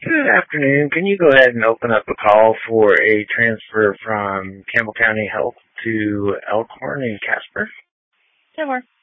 Good afternoon. Can you go ahead and open up a call for a transfer from Campbell County Health to Elkhorn and Casper? Sure.